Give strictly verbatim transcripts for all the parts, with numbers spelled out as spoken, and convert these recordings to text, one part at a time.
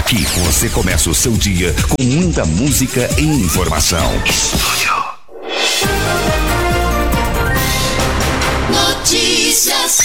Aqui você começa o seu dia com muita música e informação. Estúdio. Notícias.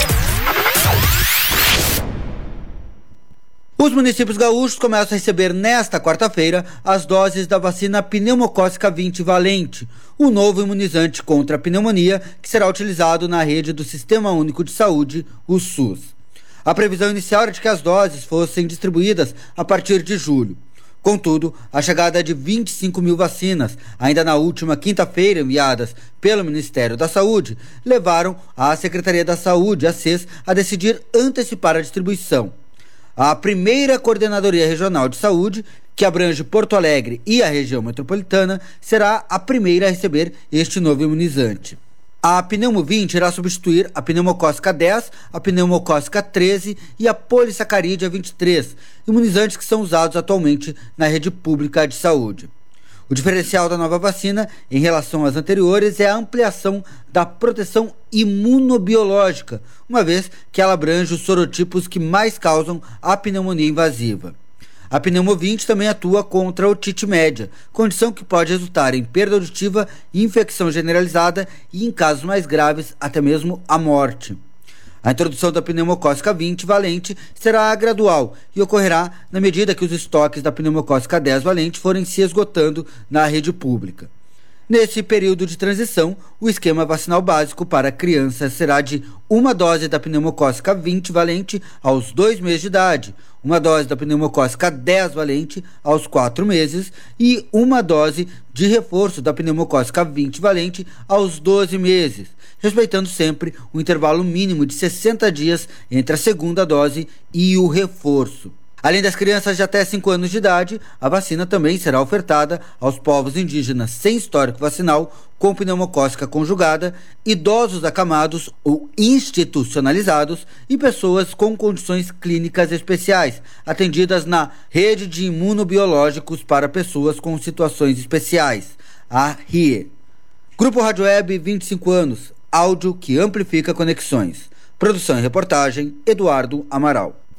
Os municípios gaúchos começam a receber nesta quarta-feira as doses da vacina pneumocócica vinte valente, o novo imunizante contra a pneumonia que será utilizado na rede do Sistema Único de Saúde, o SUS. A previsão inicial era de que as doses fossem distribuídas a partir de julho. Contudo, a chegada de vinte e cinco mil vacinas, ainda na última quinta-feira enviadas pelo Ministério da Saúde, levaram a Secretaria da Saúde, a S E S, a decidir antecipar a distribuição. A primeira Coordenadoria Regional de Saúde, que abrange Porto Alegre e a região metropolitana, será a primeira a receber este novo imunizante. A Pneumo vinte irá substituir a pneumocócica dez, a pneumocócica treze e a polissacarídea vinte e três, imunizantes que são usados atualmente na rede pública de saúde. O diferencial da nova vacina, em relação às anteriores, é a ampliação da proteção imunobiológica, uma vez que ela abrange os sorotipos que mais causam a pneumonia invasiva. A Pneumo vinte também atua contra a otite média, condição que pode resultar em perda auditiva, infecção generalizada e, em casos mais graves, até mesmo a morte. A introdução da pneumocócica vinte valente será gradual e ocorrerá na medida que os estoques da pneumocócica dez valente forem se esgotando na rede pública. Nesse período de transição, o esquema vacinal básico para crianças será de uma dose da pneumocócica vinte valente aos dois meses de idade, uma dose da pneumocócica dez valente aos quatro meses e uma dose de reforço da pneumocócica vinte valente aos doze meses, respeitando sempre o intervalo mínimo de sessenta dias entre a segunda dose e o reforço. Além das crianças de até cinco anos de idade, a vacina também será ofertada aos povos indígenas sem histórico vacinal com pneumocócica conjugada, idosos acamados ou institucionalizados e pessoas com condições clínicas especiais, atendidas na Rede de Imunobiológicos para Pessoas com Situações Especiais, a R I E. Grupo Rádio Web, vinte e cinco anos, áudio que amplifica conexões. Produção e reportagem, Eduardo Amaral.